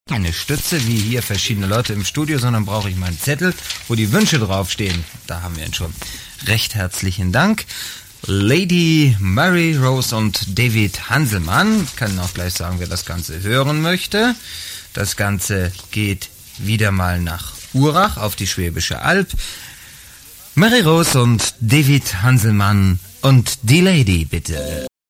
Keine Stütze, wie hier verschiedene Leute im Studio, sondern brauche ich meinen Zettel, wo die Wünsche draufstehen. Da haben wir ihn schon. Recht herzlichen Dank. Lady Mary Rose und David Hanselmann. Ich kann auch gleich sagen, wer das Ganze hören möchte. Das Ganze geht wieder mal nach Urach auf die Schwäbische Alb. Mary Rose und David Hanselmann und die Lady, bitte.